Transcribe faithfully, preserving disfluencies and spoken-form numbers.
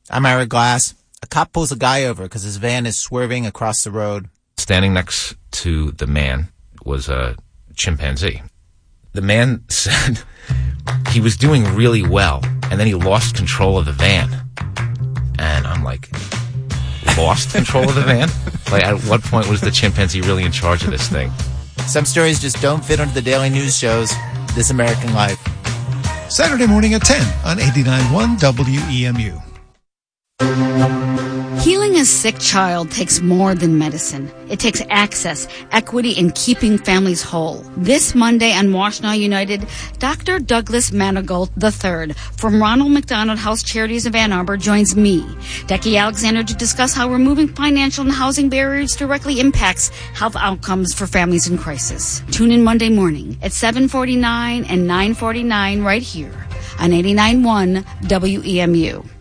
I'm Ira Glass. A cop pulls a guy over because his van is swerving across the road. Standing next to the man was a chimpanzee. The man said he was doing really well, and then he lost control of the van. And I'm like, lost control of the van? Like, at what point was the chimpanzee really in charge of this thing? Some stories just don't fit onto the daily news shows. This American Life. Saturday morning at ten on eighty-nine point one W E M U. Healing a sick child takes more than medicine. It takes access, equity, and keeping families whole. This Monday on Washtenaw United, Doctor Douglas Manigault the third from Ronald McDonald House Charities of Ann Arbor joins me, Decky Alexander, to discuss how removing financial and housing barriers directly impacts health outcomes for families in crisis. Tune in Monday morning at seven forty-nine and nine forty-nine right here on eighty-nine point one W E M U.